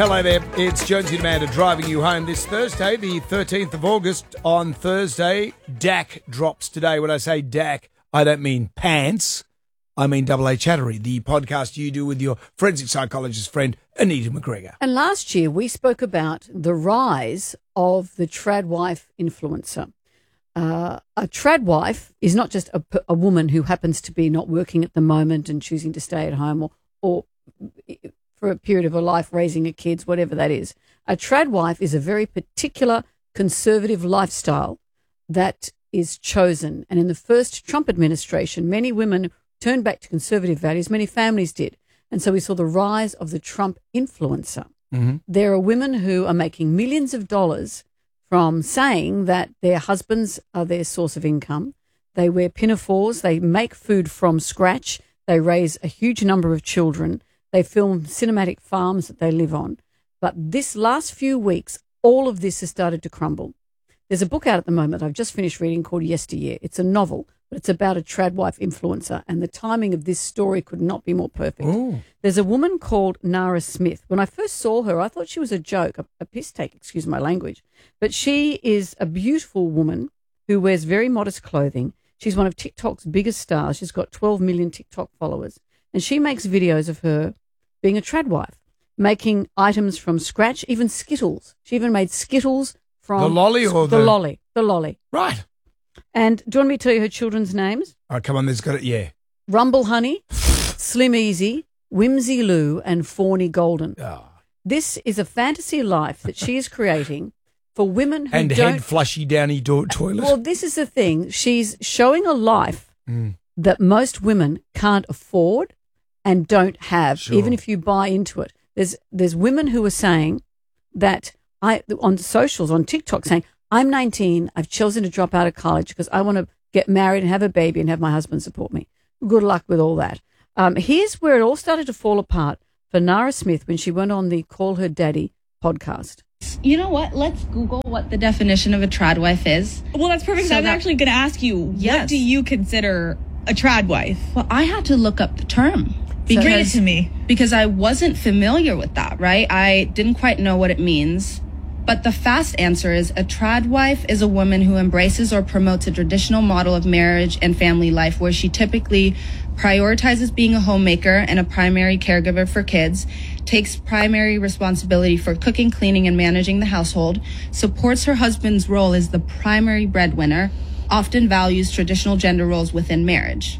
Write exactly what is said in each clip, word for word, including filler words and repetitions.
Hello there, it's Jonesy and Amanda driving you home this Thursday, the thirteenth of August. On Thursday, D A C drops today. When I say D A C, I don't mean pants, I mean Double A Chattery, the podcast you do with your forensic psychologist friend, Anita McGregor. And last year we spoke about the rise of the trad wife influencer. Uh, a trad wife is not just a, a woman who happens to be not working at the moment and choosing to stay at home or, or for a period of her life raising her kids, whatever that is. A trad wife is a very particular conservative lifestyle that is chosen. And in the first Trump administration, many women turned back to conservative values, many families did. And so we saw the rise of the Trump influencer. Mm-hmm. There are women who are making millions of dollars from saying that their husbands are their source of income. They wear pinafores, they make food from scratch, they raise a huge number of children. They film cinematic farms that they live on. But this last few weeks, all of this has started to crumble. There's a book out at the moment I've just finished reading called Yesteryear. It's a novel, but it's about a trad wife influencer, and the timing of this story could not be more perfect. Ooh. There's a woman called Nara Smith. When I first saw her, I thought she was a joke, a, a piss take, excuse my language. But she is a beautiful woman who wears very modest clothing. She's one of TikTok's biggest stars. She's got twelve million TikTok followers. And she makes videos of her being a trad wife, making items from scratch, even Skittles. She even made Skittles from... The lolly or the... The lolly. The lolly. Right. And do you want me to tell you her children's names? Oh, come on, there's got it, yeah. Rumble Honey, Slim Easy, Whimsy Lou, and Fawny Golden. Oh. This is a fantasy life that she is creating for women who and don't... And head flushy downy do- toilet. Well, this is the thing. She's showing a life mm. that most women can't afford and don't have, sure. even if you buy into it. There's there's women who are saying that, I on socials, on TikTok, saying, I'm nineteen, I've chosen to drop out of college because I want to get married and have a baby and have my husband support me. Good luck with all that. Um, here's where it all started to fall apart for Nara Smith when she went on the Call Her Daddy podcast. You know what? Let's Google what the definition of a trad wife is. Well, that's perfect. So I was that, actually going to ask you, yes. What do you consider a trad wife? Well, I had to look up the term. Because, Bring it to me. Because I wasn't familiar with that, right? I didn't quite know what it means. But the fast answer is a trad wife is a woman who embraces or promotes a traditional model of marriage and family life where she typically prioritizes being a homemaker and a primary caregiver for kids, takes primary responsibility for cooking, cleaning, and managing the household, supports her husband's role as the primary breadwinner, often values traditional gender roles within marriage.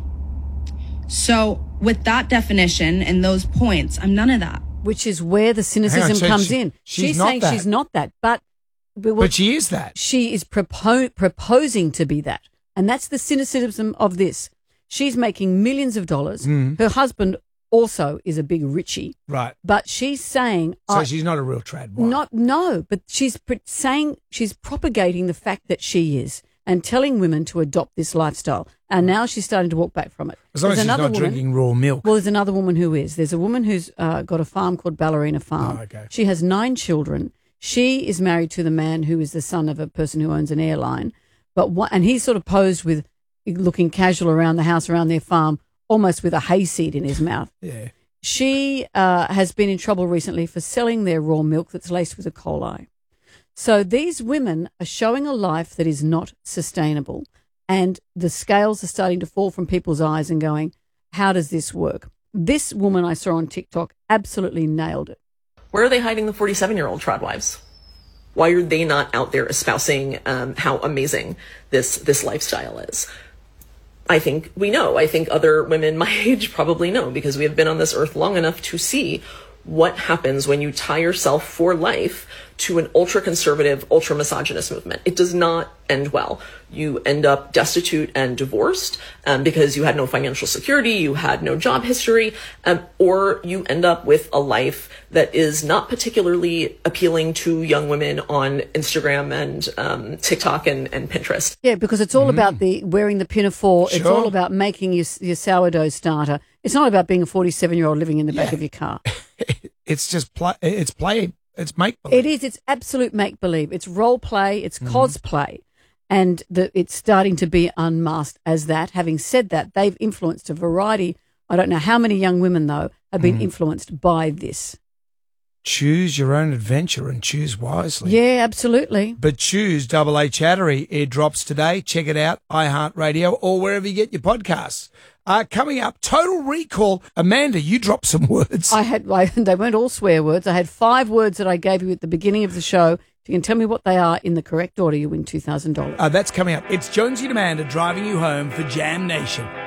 So with that definition and those points, I'm none of that. Which is where the cynicism so comes she, in. She's, she's not saying that. she's not that, but but, but she is that. She is propo- proposing to be that, and that's the cynicism of this. She's making millions of dollars. Mm. Her husband also is a big richie, right? But she's saying, so uh, she's not a real trad wife. Not no, but she's pr- saying she's propagating the fact that she is. And telling women to adopt this lifestyle. And now she's starting to walk back from it. As long there's as she's not woman, drinking raw milk. Well, there's another woman who is. There's a woman who's uh, got a farm called Ballerina Farm. Oh, okay. She has nine children. She is married to the man who is the son of a person who owns an airline. But what, And he's sort of posed with looking casual around the house, around their farm, almost with a hayseed in his mouth. Yeah. She uh, has been in trouble recently for selling their raw milk that's laced with E. coli. So these women are showing a life that is not sustainable, and the scales are starting to fall from people's eyes and going, how does this work? This woman I saw on TikTok absolutely nailed it. Where are they hiding the forty-seven-year-old trad wives? Why are they not out there espousing um, how amazing this this lifestyle is? I think we know. I think other women my age probably know, because we have been on this earth long enough to see what happens when you tie yourself for life to an ultra-conservative, ultra-misogynist movement. It does not end well. You end up destitute and divorced um, because you had no financial security, you had no job history, um, or you end up with a life that is not particularly appealing to young women on Instagram and um, TikTok and, and Pinterest. Yeah, because it's all mm. about the wearing the pinafore. Sure. It's all about making your, your sourdough starter. It's not about being a forty-seven-year-old living in the yeah. back of your car. It's just play. It's play. It's make-believe. It is. It's absolute make-believe. It's role play. It's mm-hmm. cosplay. And the, it's starting to be unmasked as that. Having said that, they've influenced a variety. I don't know how many young women, though, have been mm. influenced by this. choose your own adventure and choose wisely. Yeah, absolutely. But choose Double A Chattery. It drops today. Check it out, iHeartRadio or wherever you get your podcasts. Uh, coming up, Total Recall. Amanda, you dropped some words. I had, I, they weren't all swear words. I had five words that I gave you at the beginning of the show. If you can tell me what they are in the correct order, you win two thousand dollars. Uh, that's coming up. It's Jonesy and Amanda driving you home for Jam Nation.